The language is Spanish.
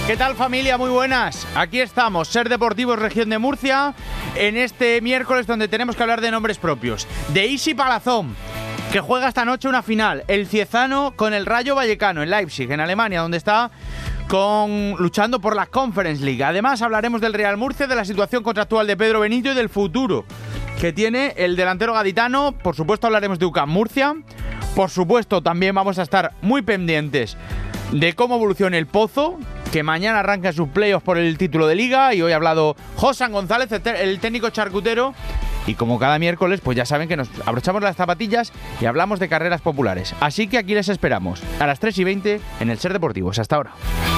¿Qué tal, familia? Muy buenas. Aquí estamos, Ser Deportivos Región de Murcia, en este miércoles donde tenemos que hablar de nombres propios. De Isi Palazón, que juega esta noche una final, el Ciezano con el Rayo Vallecano en Leipzig, en Alemania, donde está luchando por la Conference League. Además, hablaremos del Real Murcia, de la situación contractual de Pedro Benito y del futuro que tiene el delantero gaditano. Por supuesto, hablaremos de UCAM Murcia. Por supuesto, también vamos a estar muy pendientes de cómo evoluciona el Pozo, que mañana arranca sus playoffs por el título de Liga, y hoy ha hablado Josan González, el técnico charcutero. Y como cada miércoles, pues ya saben que nos abrochamos las zapatillas y hablamos de carreras populares. Así que aquí les esperamos, a las 3:20 en el Ser Deportivos. Hasta ahora.